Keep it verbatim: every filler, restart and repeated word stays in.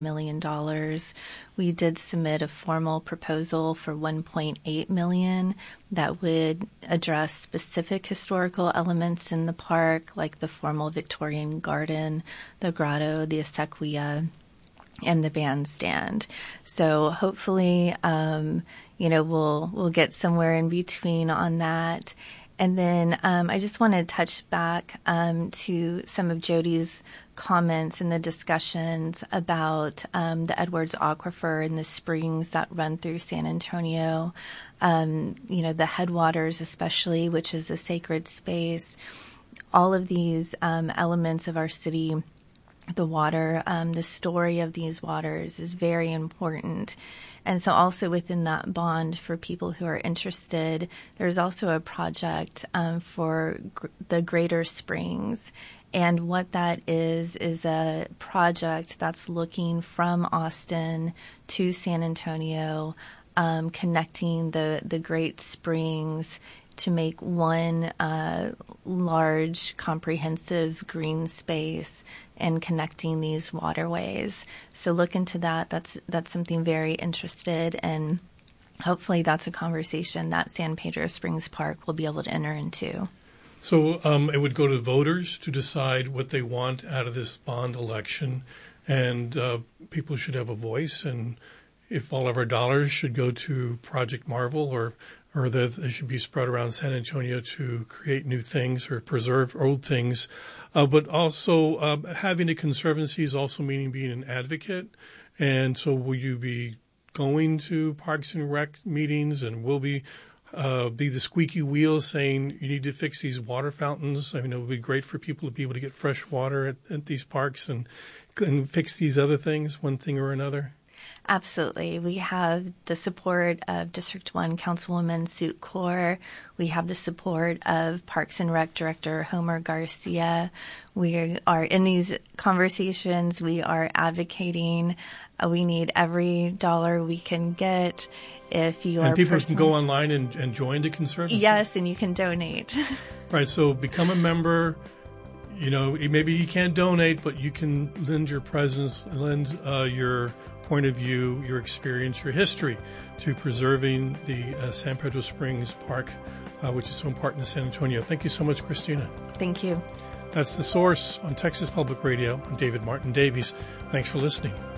million dollars. We did submit a formal proposal for one point eight million dollars that would address specific historical elements in the park, like the formal Victorian garden, the grotto, the acequia, and the bandstand. So hopefully, um, you know, we'll we'll get somewhere in between on that. And then um, I just want to touch back um, to some of Jody's comments in the discussions about um, the Edwards Aquifer and the springs that run through San Antonio, um, you know, the headwaters especially, which is a sacred space. All of these um, elements of our city, the water, um, the story of these waters is very important. And so also within that bond, for people who are interested, there's also a project um, for gr- the Greater Springs. And what that is, is a project that's looking from Austin to San Antonio, um, connecting the, the Great Springs to make one uh, large, comprehensive green space and connecting these waterways. So look into that. That's that's something very interested, and hopefully that's a conversation that San Pedro Springs Park will be able to enter into. So um, it would go to voters to decide what they want out of this bond election, and uh, people should have a voice. And if all of our dollars should go to Project Marvel, or or that they should be spread around San Antonio to create new things or preserve old things. Uh, but also uh, having a conservancy is also meaning being an advocate. And so will you be going to Parks and Rec meetings, and will be uh, be the squeaky wheel saying you need to fix these water fountains? I mean, it would be great for people to be able to get fresh water at, at these parks and, and fix these other things, one thing or another. Absolutely. We have the support of District one Councilwoman Sue Corr. We have the support of Parks and Rec Director Homer Garcia. We are in these conversations. We are advocating. Uh, we need every dollar we can get. If you and are people person- can go online and, and join the Conservancy? Yes, and you can donate. Right, so become a member. You know, maybe you can't donate, but you can lend your presence, lend uh, your point of view, your experience, your history to preserving the uh, San Pedro Springs Park, uh, which is so important to San Antonio. Thank you so much, Christina. Thank you. That's The Source on Texas Public Radio. I'm David Martin Davies. Thanks for listening.